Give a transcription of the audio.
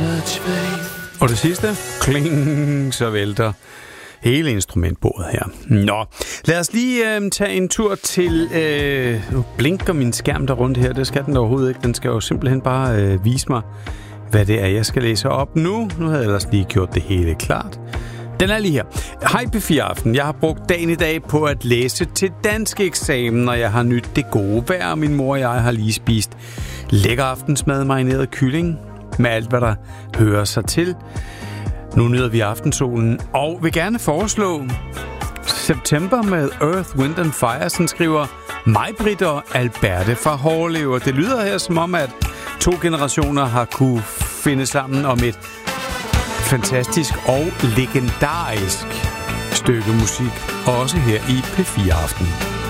such faith. Og det sidste, kling, så vælter hele instrumentbordet her. Nå, lad os lige tage en tur til... Nu blinker min skærm der rundt her. Det skal den overhovedet ikke. Den skal jo simpelthen bare vise mig, hvad det er, jeg skal læse op nu. Nu havde jeg ellers lige gjort det hele klart. Den er lige her. Hej P4 Aften. Jeg har brugt dagen i dag på at læse til dansk eksamen, og jeg har nydt det gode vejr. Min mor og jeg har lige spist lækker aftensmad, marineret kylling, med alt, hvad der hører sig til. Nu nyder vi aftensolen, og vil gerne foreslå September med Earth, Wind and Fire, som skriver Maj-Britt og Alberte fra Hårlev. Det lyder her som om, at 2 generationer har kunne finde sammen om et fantastisk og legendarisk stykke musik, også her i P4 Aften.